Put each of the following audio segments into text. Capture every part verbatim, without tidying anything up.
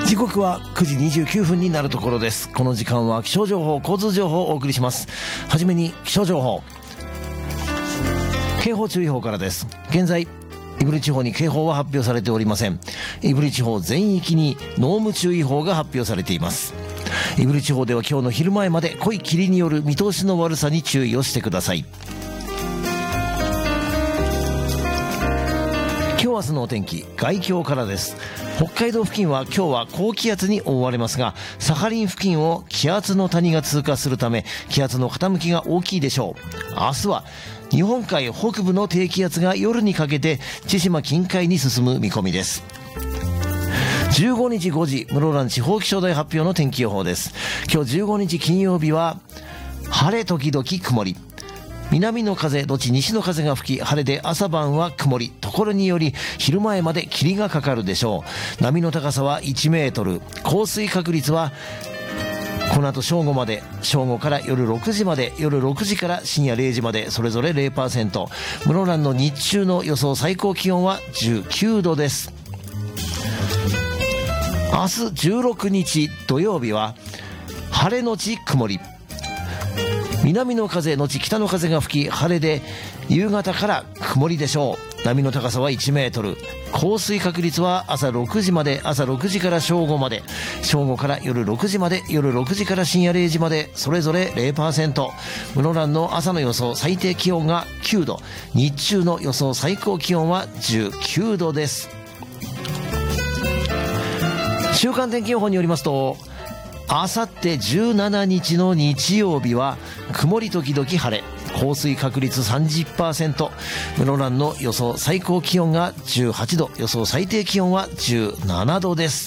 時刻はくじにじゅうきゅうふんになるところです。この時間は気象情報、交通情報をお送りします。はじめに気象情報、警報注意報からです。現在胆振地方に警報は発表されておりません。胆振地方全域に濃霧注意報が発表されています。胆振地方では今日の昼前まで濃い霧による見通しの悪さに注意をしてください。今日明日のお天気、概況からです。北海道付近は今日は高気圧に覆われますが、サハリン付近を気圧の谷が通過するため気圧の傾きが大きいでしょう。明日は日本海北部の低気圧が夜にかけて千島近海に進む見込みです。じゅうごにちごじ、室蘭地方気象台発表の天気予報です。今日じゅうごにち金曜日は晴れ時々曇り、南の風どっち西の風が吹き、晴れで朝晩は曇り、ところにより昼前まで霧がかかるでしょう。波の高さはいちメートル、降水確率はこの後正午まで、正午から夜ろくじまで、夜ろくじから深夜れいじまでそれぞれ ゼロパーセント。 室蘭の日中の予想最高気温はじゅうきゅうどです。明日じゅうろくにち土曜日は晴れのち曇り、南の風のち北の風が吹き、晴れで夕方から曇りでしょう。波の高さはいちメートル、降水確率は朝ろくじまで、朝ろくじから正午まで、正午から夜ろくじまで、夜ろくじから深夜れいじまでそれぞれ ゼロパーセント。 室蘭の朝の予想最低気温がきゅうど、日中の予想最高気温はじゅうきゅうどです。週間天気予報によりますと、あさってじゅうしちにちの日曜日は曇り時々晴れ、降水確率 さんじゅっパーセント。 室蘭の予想最高気温がじゅうはちど、予想最低気温はじゅうななどです。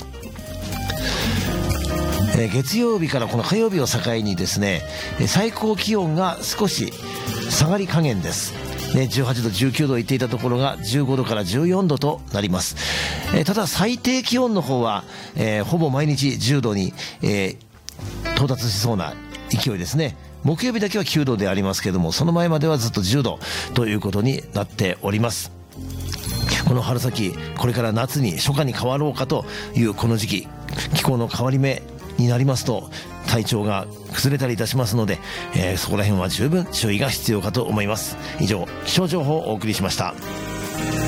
えー、月曜日からこの火曜日を境にですね、最高気温が少し下がり加減です。ね、じゅうはちどじゅうきゅうど言っていたところがじゅうごどからじゅうよんどとなります。えー、ただ最低気温の方は、えー、ほぼ毎日じゅうどに、えー、到達しそうな勢いですね。木曜日だけはきゅうどでありますけども、その前まではずっとじゅうどということになっております。この春先、これから夏に初夏に変わろうかというこの時期、気候の変わり目になりますと体調が崩れたりいたしますので、えー、そこら辺は十分注意が必要かと思います。以上、気象情報をお送りしました。